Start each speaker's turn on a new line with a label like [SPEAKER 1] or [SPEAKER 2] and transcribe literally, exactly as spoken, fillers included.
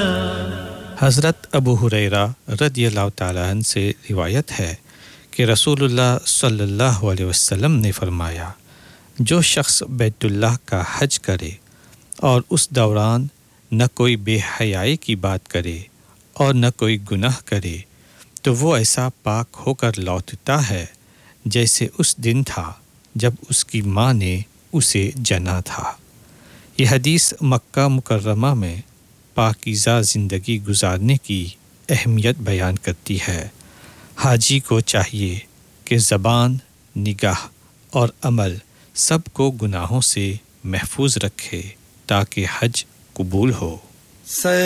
[SPEAKER 1] हज़रत अबू हुरैरा रदियल्लाहु ताला अन्हु से रिवायत है कि रसूलुल्लाह सल्लल्लाहु अलैहि वसल्लम ने फरमाया, जो शख्स बैतुल्लाह का हज करे और उस दौरान न कोई बेहयाई की बात करे और न कोई गुनाह करे तो वो ऐसा पाक होकर लौटता है जैसे उस दिन था जब उसकी माँ ने उसे जना था। यह हदीस मक्का मुकर्रमा में पाकीज़ा ज़िंदगी गुजारने की अहमियत बयान करती है। हाजी को चाहिए कि ज़बान, निगाह और अमल सब को गुनाहों से महफूज रखे ताकि हज कबूल हो।